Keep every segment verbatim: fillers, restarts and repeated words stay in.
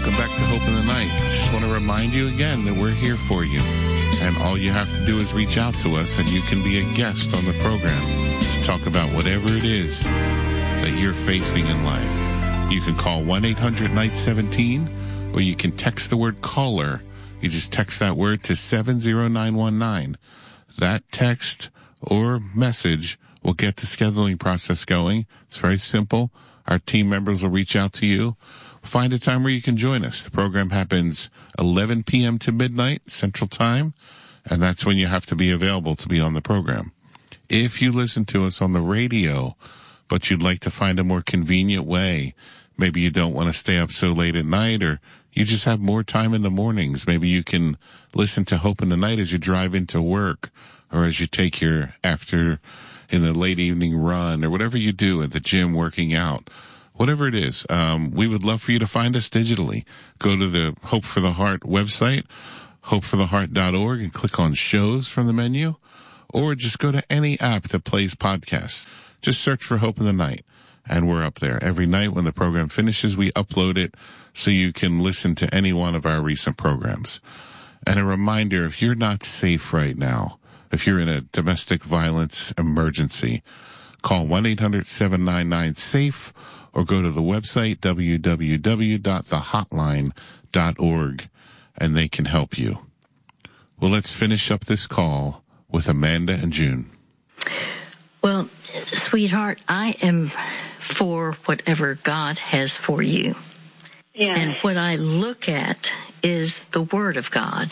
Welcome back to Hope in the Night. I just want to remind you again that we're here for you. And all you have to do is reach out to us and you can be a guest on the program to talk about whatever it is that you're facing in life. You can call one eight hundred night seventeen or you can text the word caller. You just text that word to seven zero nine one nine. That text or message will get the scheduling process going. It's very simple. Our team members will reach out to you. Find a time where you can join us. The program happens eleven p.m. to midnight Central Time, and that's when you have to be available to be on the program. If you listen to us on the radio, but you'd like to find a more convenient way, maybe you don't want to stay up so late at night, or you just have more time in the mornings, maybe you can listen to Hope in the Night as you drive into work or as you take your after in the late evening run or whatever you do at the gym working out. Whatever it is, um, we would love for you to find us digitally. Go to the Hope for the Heart website, hope for the heart dot org, and click on shows from the menu, or just go to any app that plays podcasts. Just search for Hope in the Night, and we're up there. Every night when the program finishes, we upload it so you can listen to any one of our recent programs. And a reminder, if you're not safe right now, if you're in a domestic violence emergency, call one eight hundred seven nine nine SAFE or go to the website w w w dot the hotline dot org and they can help you. Well, let's finish up this call with Amanda and June. Well, sweetheart, I am for whatever God has for you. Yeah. And what I look at is the Word of God.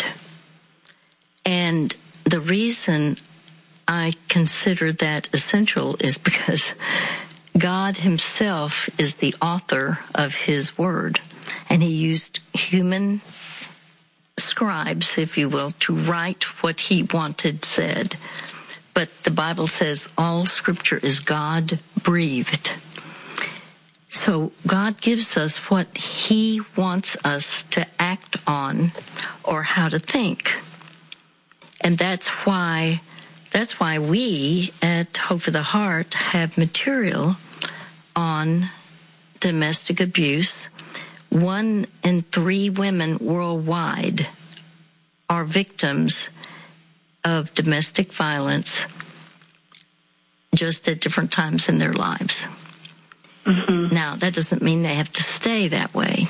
And the reason I consider that essential is because God himself is the author of his word, and he used human scribes, if you will, to write what he wanted said. But the Bible says all scripture is God-breathed. So God gives us what he wants us to act on or how to think. And that's why That's why we at Hope for the Heart have material on domestic abuse. One in three women worldwide are victims of domestic violence just at different times in their lives. Mm-hmm. Now, that doesn't mean they have to stay that way.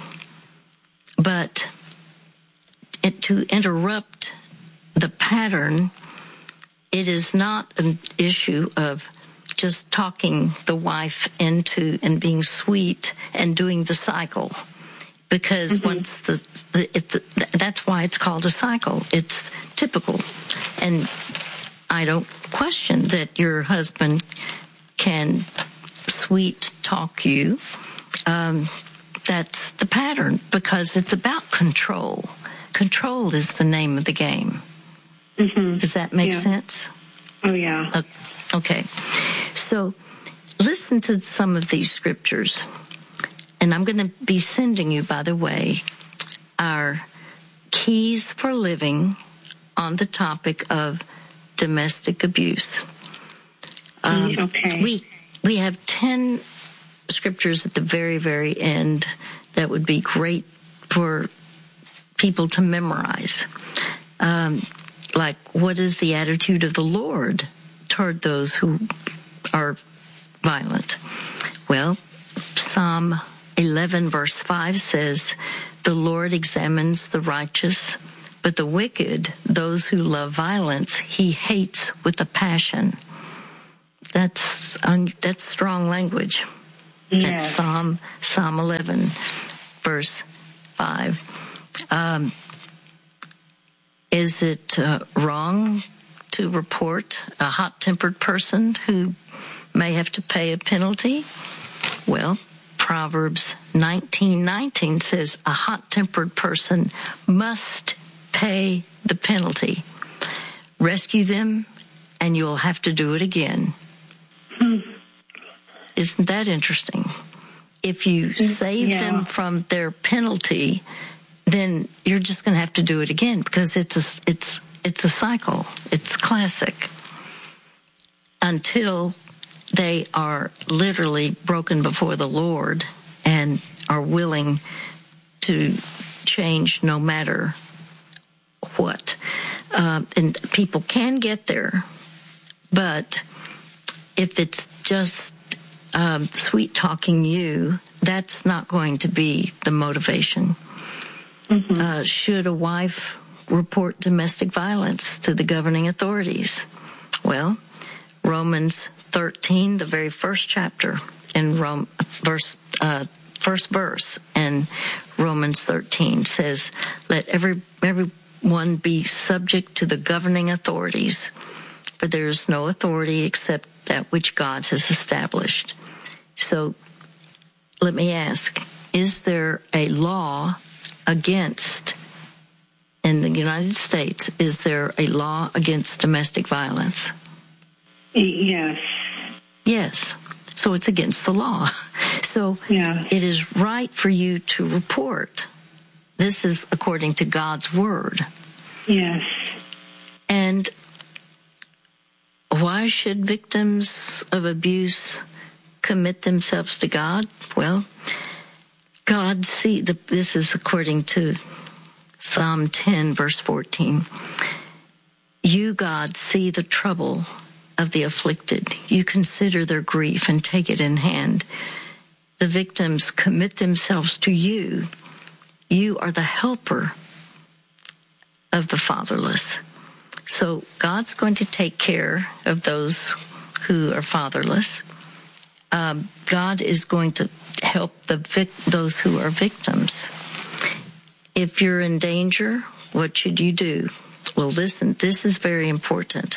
But it, to interrupt the pattern, it is not an issue of just talking the wife into and being sweet and doing the cycle, because mm-hmm. once the, the, it, the that's why it's called a cycle. It's typical, and I don't question that your husband can sweet talk you. Um, that's the pattern, because it's about control. Control is the name of the game. Mm-hmm. Does that make yeah. sense? Oh, yeah. Uh, okay. So listen to some of these scriptures. And I'm going to be sending you, by the way, our keys for living on the topic of domestic abuse. Um, okay. We, we have ten scriptures at the very, very end that would be great for people to memorize. Um, like, what is the attitude of the Lord toward those who are violent? Well, Psalm eleven verse five says, the Lord examines the righteous, but the wicked, those who love violence, he hates with a passion. That's un- that's strong language. Yes. That's Psalm Psalm eleven verse five. Um, is it uh, wrong to report a hot-tempered person who may have to pay a penalty? Well, Proverbs nineteen nineteen says a hot-tempered person must pay the penalty. Rescue them, and you'll have to do it again. Hmm. Isn't that interesting? If you save yeah. them from their penalty, then you're just going to have to do it again, because it's a, it's it's a cycle. It's classic. Until they are literally broken before the Lord and are willing to change no matter what. Uh, and people can get there, but if it's just um, sweet talking you, that's not going to be the motivation. Mm-hmm. Uh, should a wife report domestic violence to the governing authorities? Well, Romans thirteen, the very first chapter in Rome, verse, uh, first verse in Romans thirteen says, "Let every everyone be subject to the governing authorities, for there is no authority except that which God has established." So, let me ask: is there a law against, in the United States, is there a law against domestic violence? Yes. Yes. So it's against the law. So yeah. It is right for you to report. This is according to God's word. Yes. And why should victims of abuse commit themselves to God? Well, God see the, this is according to Psalm ten, verse fourteen. You, God, see the trouble of the afflicted. You consider their grief and take it in hand. The victims commit themselves to you. You are the helper of the fatherless. So God's going to take care of those who are fatherless. Um, God is going to help the vic- those who are victims. If you're in danger, what should you do? Well, listen, this is very important.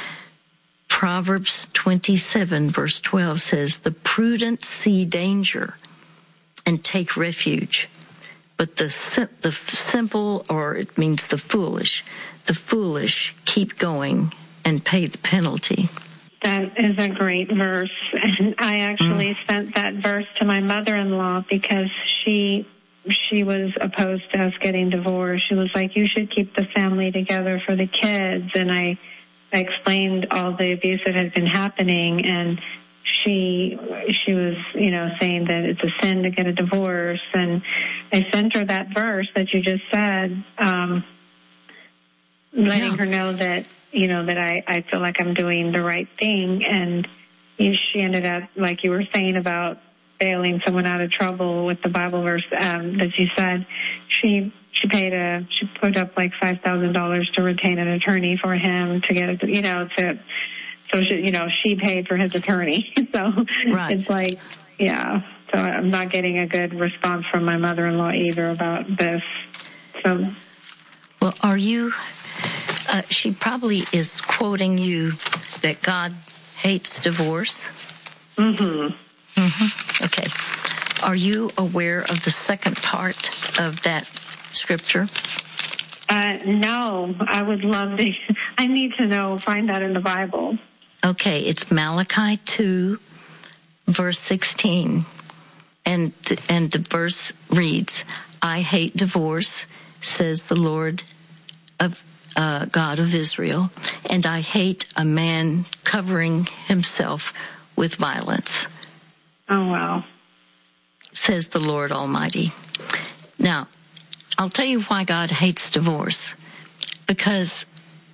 Proverbs twenty-seven, verse twelve says, "The prudent see danger and take refuge, but the sim- the simple, or it means the foolish, the foolish keep going and pay the penalty." That is a great verse. And I actually mm. sent that verse to my mother-in-law because she she was opposed to us getting divorced. She was like, "You should keep the family together for the kids." And I, I explained all the abuse that had been happening, and she she was, you know, saying that it's a sin to get a divorce. And I sent her that verse that you just said, um, letting yeah. her know that, you know, that I, I feel like I'm doing the right thing. And she ended up, like you were saying about bailing someone out of trouble with the Bible verse um, that you said, she she paid a, she put up like five thousand dollars to retain an attorney for him to get, a, you know, to, so she, you know, she paid for his attorney. So right. It's like, yeah, so I'm not getting a good response from my mother-in-law either about this. So. Well, are you, uh, she probably is quoting you that God hates divorce. Mm-hmm. Mm-hmm. Okay. Are you aware of the second part of that scripture? Uh, no, I would love to. I need to know, find that in the Bible. Okay, it's Malachi two, verse sixteen. And the, and the verse reads, "I hate divorce, says the Lord of uh, God of Israel, and I hate a man covering himself with violence." Oh, wow. Says the Lord Almighty. Now, I'll tell you why God hates divorce. Because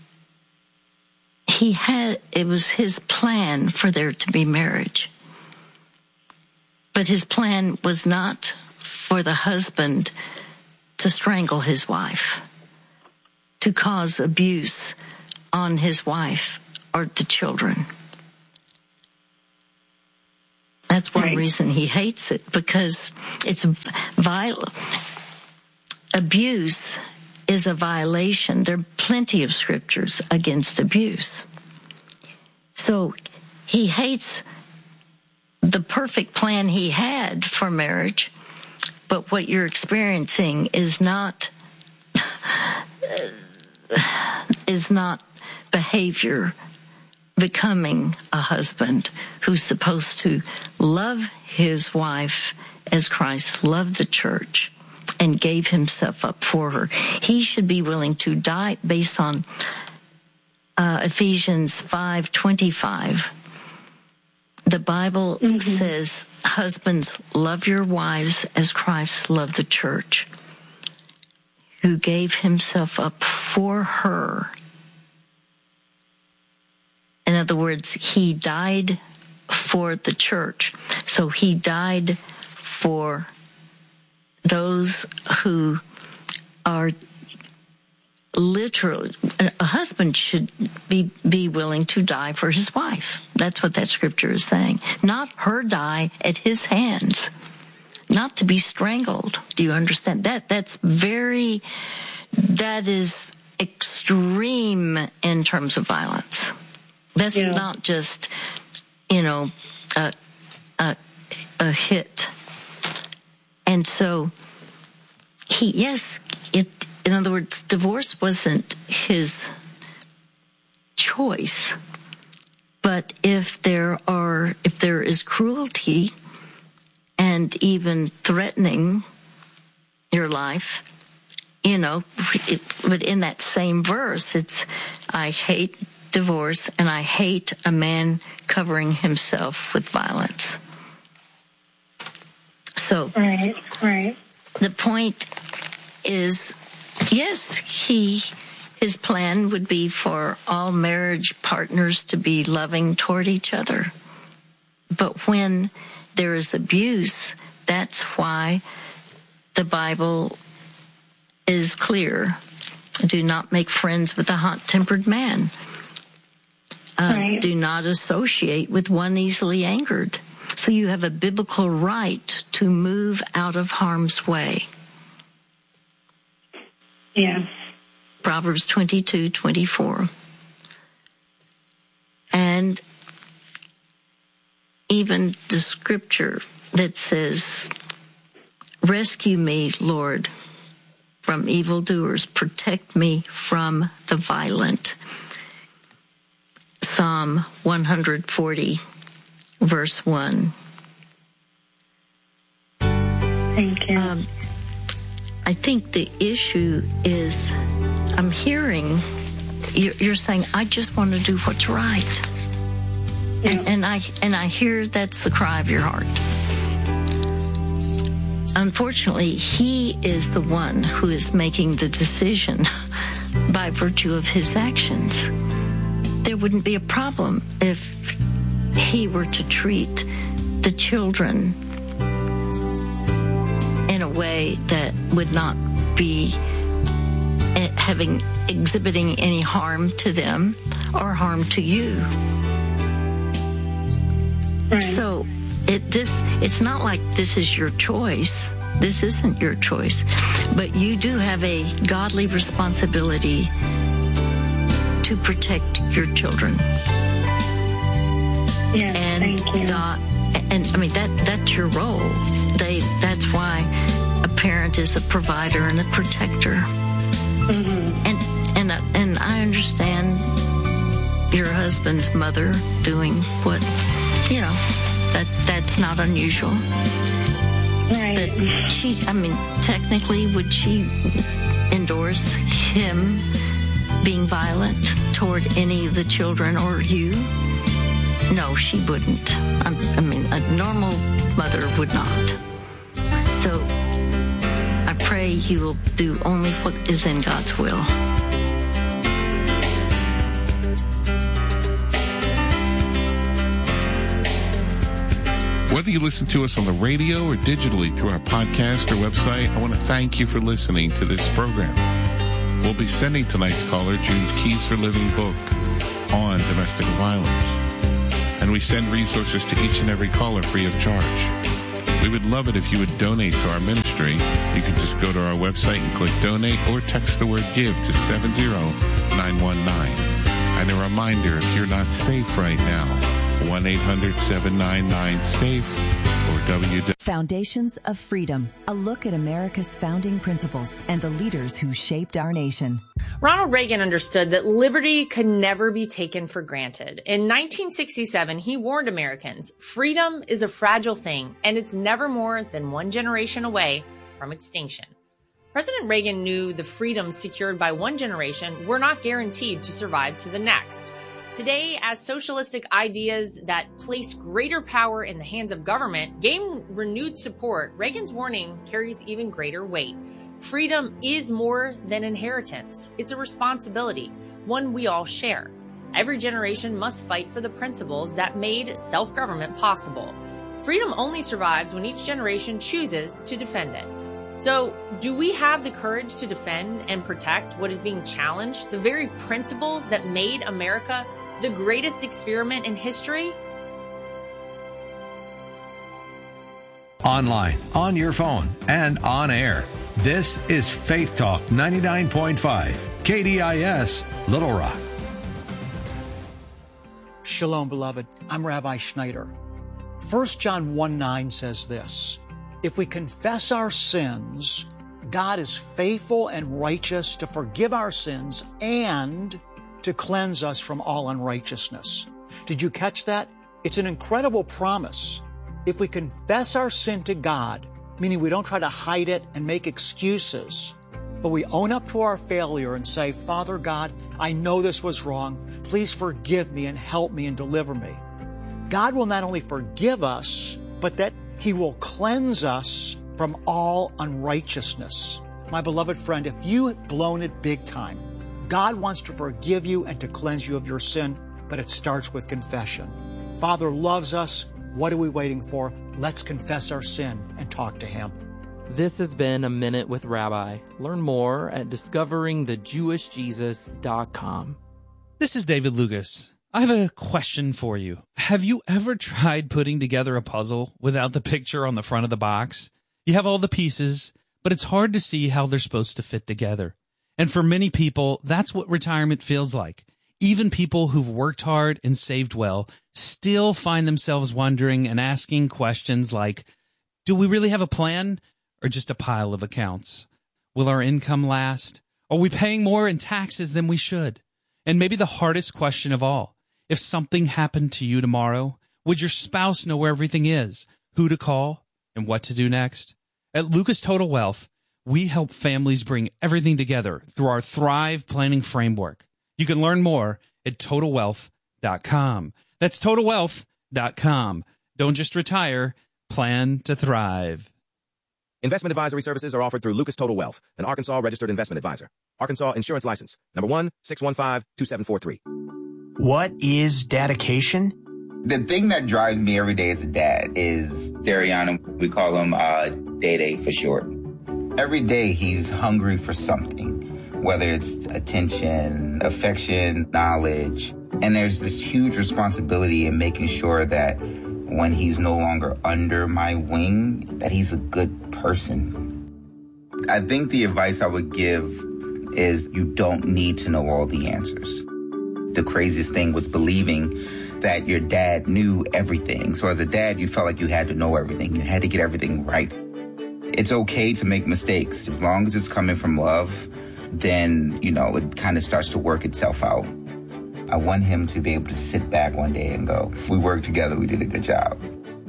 he had, it was his plan for there to be marriage. But his plan was not for the husband to strangle his wife, to cause abuse on his wife or the children. That's one right. reason he hates it, because it's violent. Abuse is a violation. There are plenty of scriptures against abuse. So he hates the perfect plan he had for marriage, but what you're experiencing is not is not behavior becoming a husband who's supposed to love his wife as Christ loved the church and gave himself up for her. He should be willing to die based on uh, Ephesians five twenty-five. The Bible mm-hmm. says, "Husbands, love your wives as Christ loved the church." who gave himself up for her. In other words, he died for the church. So he died for those who are literally, a husband should be, be willing to die for his wife. That's what that scripture is saying. Not her die at his hands. Not to be strangled. Do you understand? That, that's very, that is extreme in terms of violence. That's yeah. not just, you know, a, a, a hit. And so he, yes, it, in other words, divorce wasn't his choice. But if there are, if there is cruelty and even threatening your life, you know, it, but in that same verse, it's, I hate divorce and I hate a man covering himself with violence. So, right, right. The point is, yes, he, his plan would be for all marriage partners to be loving toward each other. But when there is abuse, that's why the Bible is clear. Do not make friends with a hot-tempered man. Uh, right. Do not associate with one easily angered. So you have a biblical right to move out of harm's way. Yes. Proverbs twenty-two twenty-four. And even the scripture that says, rescue me, Lord, from evildoers. Protect me from the violent. Psalm one forty, verse one. Thank you. Um, I think the issue is, I'm hearing, you're, you're saying, I just want to do what's right. Yeah. And, and I and I hear that's the cry of your heart. Unfortunately, he is the one who is making the decision by virtue of his actions. There wouldn't be a problem if he were to treat the children in a way that would not be having, exhibiting any harm to them or harm to you. Right. So it, this, it's not like this is your choice. This isn't your choice. But you do have a godly responsibility to protect your children. Yes, and thank you. God, and I mean that that's your role. They that's why a parent is a provider and a protector. Mm-hmm. And and uh, and I understand your husband's mother doing what, you know, that that's not unusual. Right. But she, I mean, technically, would she endorse him being violent toward any of the children or you? No, she wouldn't. I, I mean, a normal mother would not. So I pray you will do only what is in God's will. Whether you listen to us on the radio or digitally through our podcast or website, I want to thank you for listening to this program. We'll be sending tonight's caller June's Keys for Living book on domestic violence. And we send resources to each and every caller free of charge. We would love it if you would donate to our ministry. You can just go to our website and click donate or text the word give to seven zero nine one nine. And a reminder, if you're not safe right now, one eight hundred seven nine nine SAFE or W. Foundations of Freedom, a look at America's founding principles and the leaders who shaped our nation. Ronald Reagan understood that liberty could never be taken for granted. In nineteen sixty-seven, he warned Americans, freedom is a fragile thing, and it's never more than one generation away from extinction. President Reagan knew the freedoms secured by one generation were not guaranteed to survive to the next. Today, as socialistic ideas that place greater power in the hands of government gain renewed support, Reagan's warning carries even greater weight. Freedom is more than inheritance. It's a responsibility, one we all share. Every generation must fight for the principles that made self-government possible. Freedom only survives when each generation chooses to defend it. So, do we have the courage to defend and protect what is being challenged, the very principles that made America the greatest experiment in history? Online, on your phone, and on air. This is Faith Talk ninety-nine point five, K D I S, Little Rock. Shalom, beloved. I'm Rabbi Schneider. First John one nine says this: if we confess our sins, God is faithful and righteous to forgive our sins and to cleanse us from all unrighteousness. Did you catch that? It's an incredible promise. If we confess our sin to God, meaning we don't try to hide it and make excuses, but we own up to our failure and say, Father God, I know this was wrong. Please forgive me and help me and deliver me. God will not only forgive us, but that He will cleanse us from all unrighteousness. My beloved friend, if you've blown it big time, God wants to forgive you and to cleanse you of your sin, but it starts with confession. Father loves us. What are we waiting for? Let's confess our sin and talk to Him. This has been A Minute with Rabbi. Learn more at discovering the jewish jesus dot com. This is David Lucas. I have a question for you. Have you ever tried putting together a puzzle without the picture on the front of the box? You have all the pieces, but it's hard to see how they're supposed to fit together. And for many people, that's what retirement feels like. Even people who've worked hard and saved well still find themselves wondering and asking questions like, do we really have a plan or just a pile of accounts? Will our income last? Are we paying more in taxes than we should? And maybe the hardest question of all, if something happened to you tomorrow, would your spouse know where everything is, who to call, and what to do next? At Lucas Total Wealth, we help families bring everything together through our Thrive Planning Framework. You can learn more at total wealth dot com. That's total wealth dot com. Don't just retire, plan to thrive. Investment advisory services are offered through Lucas Total Wealth, an Arkansas registered investment advisor. Arkansas Insurance License, number one six one five two seven four three. What is dedication? The thing that drives me every day as a dad is Dariana. We call him uh, Day-Day for short. Every day he's hungry for something, whether it's attention, affection, knowledge. And there's this huge responsibility in making sure that when he's no longer under my wing, that he's a good person. I think the advice I would give is you don't need to know all the answers. The craziest thing was believing that your dad knew everything. So as a dad, you felt like you had to know everything. You had to get everything right. It's okay to make mistakes. As long as it's coming from love, then, you know, it kind of starts to work itself out. I want him to be able to sit back one day and go, we worked together, we did a good job.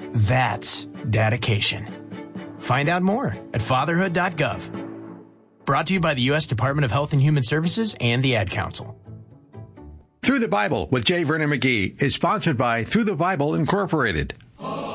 That's dedication. Find out more at fatherhood dot gov. Brought to you by the U S Department of Health and Human Services and the Ad Council. Through the Bible with J. Vernon McGee is sponsored by Through the Bible Incorporated.